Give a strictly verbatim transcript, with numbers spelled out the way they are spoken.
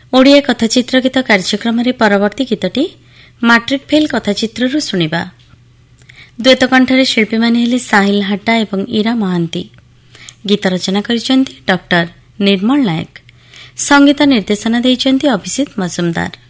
ଓଡ଼ିଆ କଥାଚିତ୍ର ଗୀତ କାର୍ଯ୍ୟକ୍ରମରେ ପରବର୍ତ୍ତୀ ଗୀତଟି ମାଟ୍ରିକ୍ ଫେଲ୍ କଥାଚିତ୍ରରୁ ଶୁଣିବା। ଦ୍ୱୈତ କଣ୍ଠରେ ଶିଳ୍ପୀମାନେ ହେଲେ ସାହିଲ ହାଟା ଏବଂ ଇରା ମହାନ୍ତି। ଗୀତ ରଚନା କରିଛନ୍ତି ଡକ୍ଟର ନିର୍ମଳ ନାୟକ। ସଙ୍ଗୀତ ନିର୍ଦ୍ଦେଶନା ଦେଇଛନ୍ତି ଅଭିଜିତ ମଜୁମଦାର।